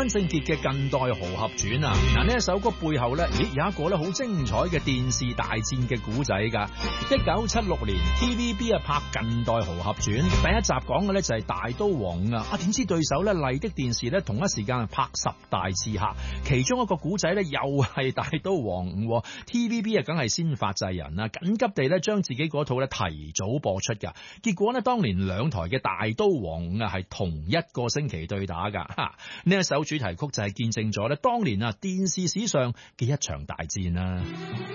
關正傑嘅《近代豪俠傳》啊，嗱呢一首歌背後咧，有一個咧好精彩嘅電視大戰嘅古仔噶。1976年 TVB 啊拍《近代豪俠傳》，第一集講嘅咧就係大刀王五啊，點知對手咧麗的電視咧同一時間拍10大刺客，其中一個古仔咧又係大刀王五，TVB 啊梗係先發制人啦，緊急地咧將自己嗰套咧提早播出噶，結果呢，當年兩台嘅大刀王五啊係同一個星期對打噶，呢一首主題曲就係見證咗咧當年啊電視史上嘅一場大戰啦。